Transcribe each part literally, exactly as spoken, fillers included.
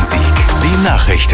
Wochensieg. Die Nachrichten.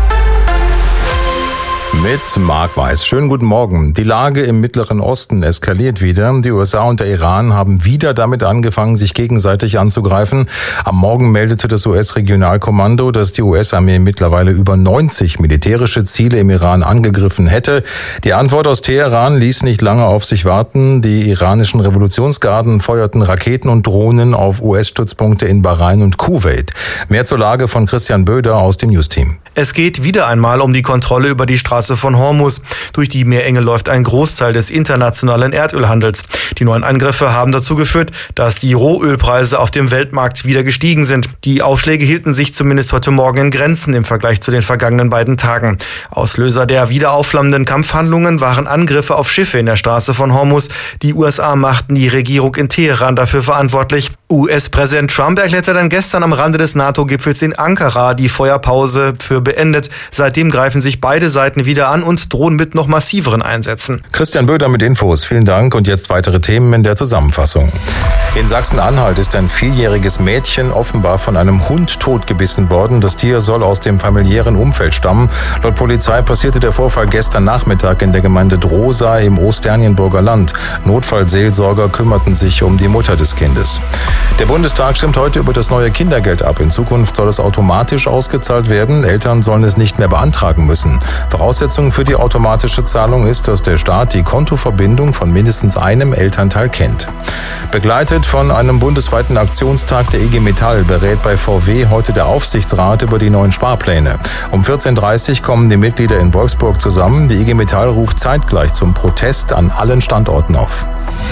Mit Marc Weiß. Schönen guten Morgen. Die Lage im Mittleren Osten eskaliert wieder. Die U S A und der Iran haben wieder damit angefangen, sich gegenseitig anzugreifen. Am Morgen meldete das U S-Regionalkommando, dass die U S-Armee mittlerweile über neunzig militärische Ziele im Iran angegriffen hätte. Die Antwort aus Teheran ließ nicht lange auf sich warten. Die iranischen Revolutionsgarden feuerten Raketen und Drohnen auf U S-Stützpunkte in Bahrain und Kuwait. Mehr zur Lage von Christian Böder aus dem News-Team. Es geht wieder einmal um die Kontrolle über die Straße von Hormuz. Durch die Meerenge läuft ein Großteil des internationalen Erdölhandels. Die neuen Angriffe haben dazu geführt, dass die Rohölpreise auf dem Weltmarkt wieder gestiegen sind. Die Aufschläge hielten sich zumindest heute Morgen in Grenzen im Vergleich zu den vergangenen beiden Tagen. Auslöser der wieder aufflammenden Kampfhandlungen waren Angriffe auf Schiffe in der Straße von Hormuz. Die U S A machten die Regierung in Teheran dafür verantwortlich. U S-Präsident Trump erklärte dann gestern am Rande des NATO-Gipfels in Ankara die Feuerpause für beendet. Seitdem greifen sich beide Seiten wieder an und drohen mit noch massiveren Einsätzen. Christian Böder mit Infos. Vielen Dank. Und jetzt weitere Themen in der Zusammenfassung. In Sachsen-Anhalt ist ein vierjähriges Mädchen offenbar von einem Hund totgebissen worden. Das Tier soll aus dem familiären Umfeld stammen. Laut Polizei passierte der Vorfall gestern Nachmittag in der Gemeinde Drosa im Osternienburger Land. Notfallseelsorger kümmerten sich um die Mutter des Kindes. Der Bundestag stimmt heute über das neue Kindergeld ab. In Zukunft soll es automatisch ausgezahlt werden. Eltern sollen es nicht mehr beantragen müssen. Voraussetzung für die automatische Zahlung ist, dass der Staat die Kontoverbindung von mindestens einem Elternteil kennt. Begleitet von einem bundesweiten Aktionstag der I G Metall berät bei V W heute der Aufsichtsrat über die neuen Sparpläne. Um vierzehn Uhr dreißig kommen die Mitglieder in Wolfsburg zusammen. Die I G Metall ruft zeitgleich zum Protest an allen Standorten auf.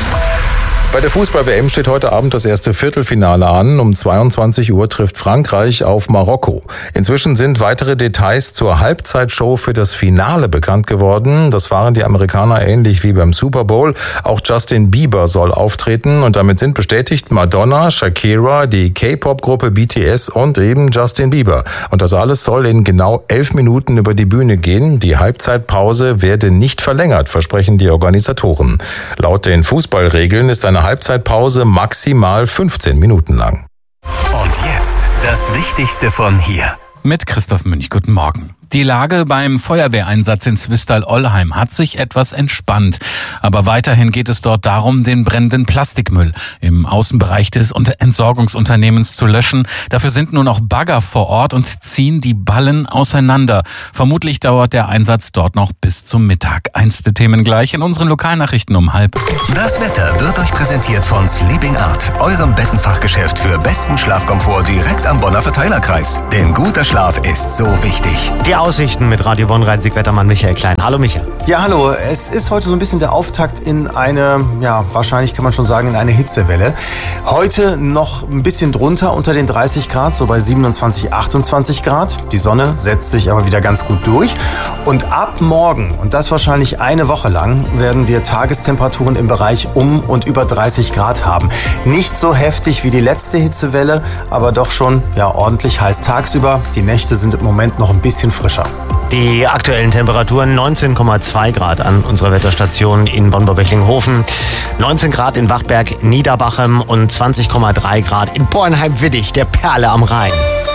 Bei der Fußball-W M steht heute Abend das erste Viertelfinale an. Um zweiundzwanzig Uhr trifft Frankreich auf Marokko. Inzwischen sind weitere Details zur Halbzeitshow für das Finale bekannt geworden. Das fahren die Amerikaner ähnlich wie beim Super Bowl. Auch Justin Bieber soll auftreten und damit sind bestätigt Madonna, Shakira, die K-Pop-Gruppe B T S und eben Justin Bieber. Und das alles soll in genau elf Minuten über die Bühne gehen. Die Halbzeitpause werde nicht verlängert, versprechen die Organisatoren. Laut den Fußballregeln ist eine Halbzeitpause maximal fünfzehn Minuten lang. Und jetzt das Wichtigste von hier. Mit Christoph Münch, guten Morgen. Die Lage beim Feuerwehreinsatz in Zwistal-Ollheim hat sich etwas entspannt. Aber weiterhin geht es dort darum, den brennenden Plastikmüll im Außenbereich des Entsorgungsunternehmens zu löschen. Dafür sind nur noch Bagger vor Ort und ziehen die Ballen auseinander. Vermutlich dauert der Einsatz dort noch bis zum Mittag. Einste Themen gleich in unseren Lokalnachrichten um halb. Das Wetter wird euch präsentiert von Sleeping Art, eurem Bettenfachgeschäft für besten Schlafkomfort direkt am Bonner Verteilerkreis. Denn guter Schlaf ist so wichtig. Die Aussichten mit Radio Bonn-Rhein-Sieg-Wettermann Michael Klein. Hallo Michael. Ja, hallo. Es ist heute so ein bisschen der Auftakt in eine, ja, wahrscheinlich kann man schon sagen, in eine Hitzewelle. Heute noch ein bisschen drunter unter den dreißig Grad, so bei siebenundzwanzig, achtundzwanzig Grad. Die Sonne setzt sich aber wieder ganz gut durch. Und ab morgen, und das wahrscheinlich eine Woche lang, werden wir Tagestemperaturen im Bereich um und über dreißig Grad haben. Nicht so heftig wie die letzte Hitzewelle, aber doch schon, ja, ordentlich heiß tagsüber. Die Nächte sind im Moment noch ein bisschen frischer. Die aktuellen Temperaturen neunzehn Komma zwei Grad an unserer Wetterstation in Bonn-Becklingenhofen, neunzehn Grad in Wachberg, Niederbachem und zwanzig Komma drei Grad in Bornheim-Widdig, der Perle am Rhein.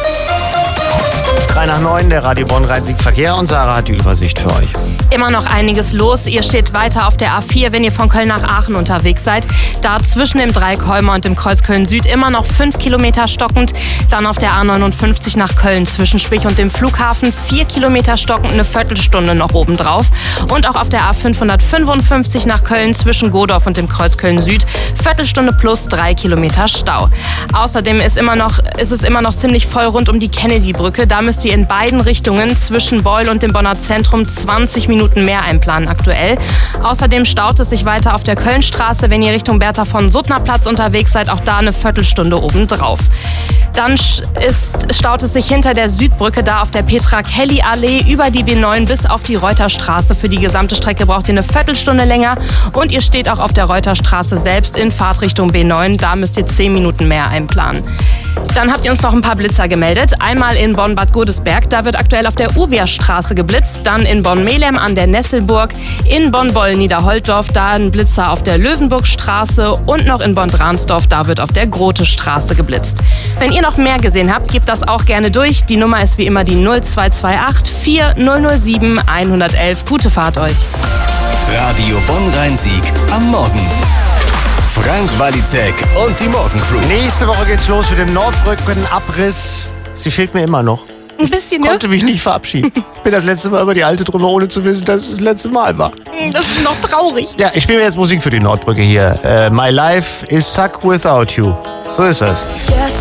drei nach neun, der Radio Bonn-Rhein-Sieg-Verkehr und Sarah hat die Übersicht für euch. Immer noch einiges los. Ihr steht weiter auf der A vier, wenn ihr von Köln nach Aachen unterwegs seid. Da zwischen dem Dreieck Holmer und dem Kreuz Köln-Süd immer noch fünf Kilometer stockend. Dann auf der A neunundfünfzig nach Köln zwischen Spich und dem Flughafen vier Kilometer stockend, eine Viertelstunde noch obendrauf. Und auch auf der A fünfhundertfünfundfünfzig nach Köln zwischen Godorf und dem Kreuz Köln-Süd Viertelstunde plus drei Kilometer Stau. Außerdem ist, immer noch, ist es immer noch ziemlich voll rund um die Kennedy-Brücke. Da müsst ihr in beiden Richtungen zwischen Beul und dem Bonner Zentrum zwanzig Minuten mehr einplanen aktuell. Außerdem staut es sich weiter auf der Kölnstraße, wenn ihr Richtung Bertha von Suttner Platz unterwegs seid, auch da eine Viertelstunde obendrauf. Dann ist, staut es sich hinter der Südbrücke da auf der Petra-Kelly-Allee über die B neun bis auf die Reuterstraße. Für die gesamte Strecke braucht ihr eine Viertelstunde länger und ihr steht auch auf der Reuterstraße selbst in Fahrtrichtung B neun. Da müsst ihr zehn Minuten mehr einplanen. Dann habt ihr uns noch ein paar Blitzer gemeldet. Einmal in Bonn-Bad Godesberg Babelsberg, da wird aktuell auf der Urbiastraße geblitzt. Dann in Bonn-Melem an der Nesselburg, in Bonn-Boll-Niederholtdorf, da ein Blitzer auf der Löwenburgstraße und noch in Bonn-Dransdorf, da wird auf der Grote-Straße geblitzt. Wenn ihr noch mehr gesehen habt, gebt das auch gerne durch. Die Nummer ist wie immer die null zwei zwei acht vier null null sieben eins eins eins. Gute Fahrt euch. Radio Bonn-Rhein-Sieg am Morgen. Frank Walizek und die Morgencrew. Nächste Woche geht's los mit dem Nordbrücken-Abriss. Sie fehlt mir immer noch. Ein bisschen, Ich ne? konnte mich nicht verabschieden. Ich bin das letzte Mal über die alte drüber, ohne zu wissen, dass es das letzte Mal war. Das ist noch traurig. Ja, ich spiele mir jetzt Musik für die Nordbrücke hier. Uh, My life is suck without you. So ist das.